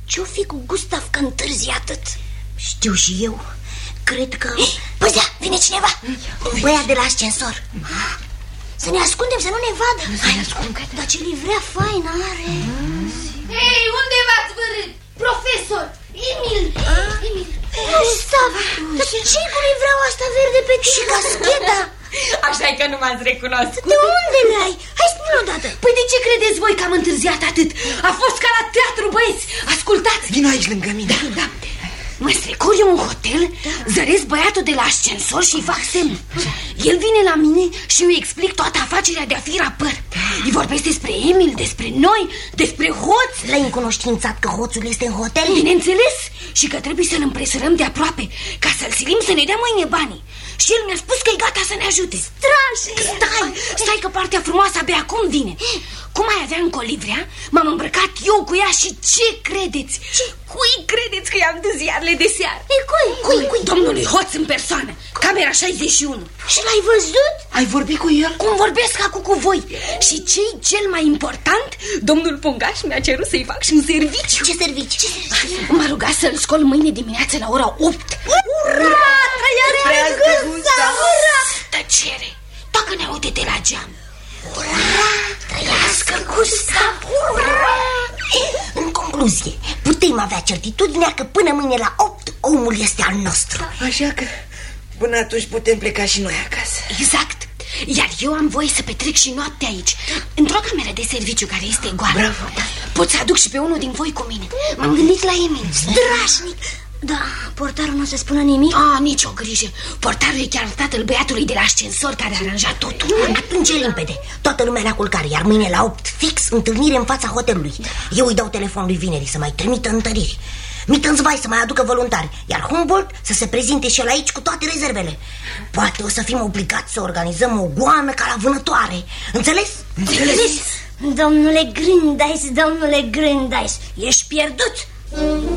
Ce-o fi cu Gustav că întârzi atât? Știu și eu. Cred că... Păzea, vine cineva. Un băiat de la ascensor. Să ne ascundem, să nu ne vadă. Hai, ascund. Dar ce livrea faină are. Hei, unde v-ați vărât? Profesor, Emil. Gustav, dar ce-i cu livreaua asta verde pe tine? Și cascheta? Așa-i că nu m-ați recunoscut. De unde le-ai? Hai spune odată. Păi de ce credeți voi că am întârziat atât? A fost ca la teatru, băieți. Ascultați. Vino aici lângă mine. Da. Mă strecor eu în hotel, zăresc băiatul de la ascensor și îi fac semn. El vine la mine și îi explic toată afacerea de a fi rapăr. Îi vorbesc despre Emil, despre noi, despre hoț. L-ai încunoștințat că hoțul este în hotel? Bineînțeles. Și că trebuie să-l împresărăm de aproape, ca să-l silim să ne dea mâine banii. Și el mi-a spus că e gata să ne ajute. Stai că partea frumoasă abia acum vine. Cum mai avea încă o livrea, m-am îmbrăcat eu cu ea și ce credeți? Cui credeți că i-am dus ziarele de seară? Cui? Domnului hoț în persoană, camera 61. Și l-ai văzut? Ai vorbit cu el? Cum vorbesc acum cu voi. Și ce-i cel mai important? Domnul Pungaș mi-a cerut să-i fac și un serviciu. Ce serviciu? M-a rugat să-l scol mâine dimineață la ora 8. Ura! Trăiască Gustav! Tăcere! Dacă ne aude de la geam. Ura! Trăiască Gustav! Ura! În concluzie, putem avea certitudinea că până mâine la 8 omul este al nostru. Așa că până atunci putem pleca și noi acasă. Exact. Iar eu am voie să petrec și noaptea aici, într-o cameră de serviciu care este goală. Bravo. Pot să aduc și pe unul din voi cu mine. M-am gândit la Emil. Strașnic! Da, portarul nu o să spună nimic? Nicio grijă. Portarul e chiar tatăl băiatului de la ascensor care a aranjat totul. Atunci e limpede. Toată lumea la culcare, iar mâine la 8 fix întâlnire în fața hotelului. Eu îi dau telefon lui Vineri să mai trimită întăriri, Mittenzwei să mai aducă voluntari, iar Humboldt să se prezinte și el aici cu toate rezervele. Poate o să fim obligați să organizăm o goană ca la vânătoare. Înțeles? Domnule Grândais, ești pierdut.